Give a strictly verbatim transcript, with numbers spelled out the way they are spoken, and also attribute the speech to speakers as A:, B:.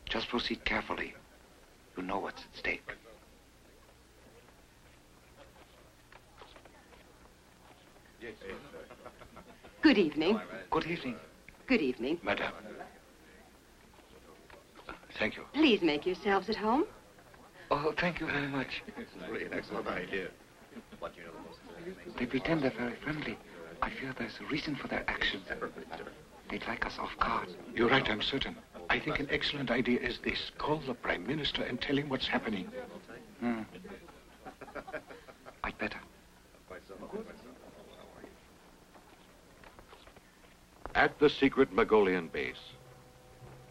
A: Just proceed carefully. You know what's at stake.
B: Good evening.
A: Good evening.
B: Good evening.
A: Madame. Thank you.
B: Please make yourselves at home.
A: Oh, thank you very much.
C: It's really an excellent idea.
A: They pretend they're very friendly. I fear there's a reason for their actions. They'd like us off guard.
D: You're right, I'm certain. I think an excellent idea is this. Call the Prime Minister and tell him what's happening.
A: Hmm. I'd better.
E: At the secret Magolian base,